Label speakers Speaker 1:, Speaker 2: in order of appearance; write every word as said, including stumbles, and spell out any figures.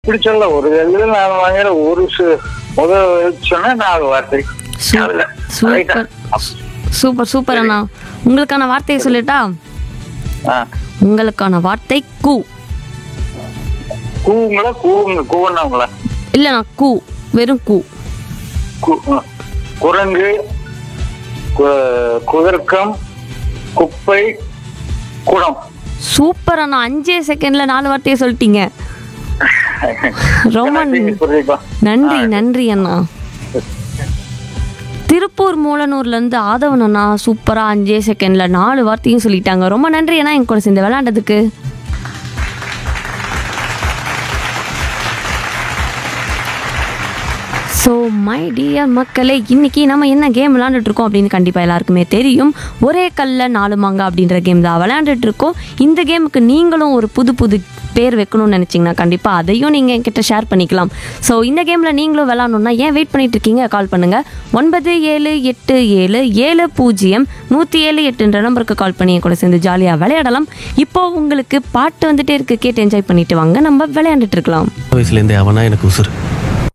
Speaker 1: இப்படி சொல்ல ஒரு இதுல நாலு வாங்குற ஒரு சு- முதல் சொன்னா நாலு வார்த்தை அதுல
Speaker 2: சூப்பர் சூப்பர் சூப்பர் அண்ணா. உங்களுக்கான வார்த்தையை சொல்லட்டா?
Speaker 1: ஆ,
Speaker 2: உங்களுக்கான வார்த்தை கூ.
Speaker 1: கூவுங்களா கூவுங்க கூவனாங்களா
Speaker 2: இல்லைண்ணா, கூ, வெறும் கூ.
Speaker 1: கு- ஆ. குரங்கு, கு- குதர்க்கம், குப்பை, குடம்.
Speaker 2: சூப்பர் அண்ணா, அஞ்சே செகண்ட்ல நாலு வார்த்தையை சொல்லிட்டீங்க. ரொம்ப நன்றி.
Speaker 1: புரியுதா?
Speaker 2: நன்றி நன்றி அண்ணா. திருப்பூர் மூலனூர்ல இருந்து ஆதவன் அண்ணா சூப்பரா அஞ்சே செகண்ட்ல நாலு வார்த்தையும் சொல்லிட்டாங்க. ரொம்ப நன்றி அண்ணா என் கூட சேர்ந்து விளையாண்டதுக்கு. ஸோ மை டியர் மக்களே, இன்னைக்கு நம்ம என்ன கேம் விளையாண்டுட்டு இருக்கோம் அப்படின்னு கண்டிப்பாக எல்லாருக்குமே தெரியும். ஒரே கல்ல நாலு மாங்கா அப்படின்ற கேம் தான் விளையாண்டுட்டு இருக்கோம். இந்த கேமுக்கு நீங்களும் ஒரு புது புது பேர் வைக்கணும்னு நினச்சிங்கன்னா கண்டிப்பாக அதையும் நீங்கள் என்கிட்ட ஷேர் பண்ணிக்கலாம். ஸோ இந்த கேமில் நீங்களும் விளாட்ணுன்னா ஏன் வெயிட் பண்ணிட்டு இருக்கீங்க? கால் பண்ணுங்கள். ஒன்பது ஏழு எட்டு ஏழு ஏழு பூஜ்ஜியம் நூற்றி ஏழு எட்டுன்ற நம்பருக்கு கால் பண்ணி என் கூட சேர்ந்து ஜாலியாக விளையாடலாம். இப்போ உங்களுக்கு பாட்டு வந்துட்டே இருக்கு, கேட்டு என்ஜாய் பண்ணிட்டு வாங்க, நம்ம விளையாண்டுட்டு இருக்கலாம்.
Speaker 3: வயசுலேருந்தே அவனா எனக்கு உசுறு.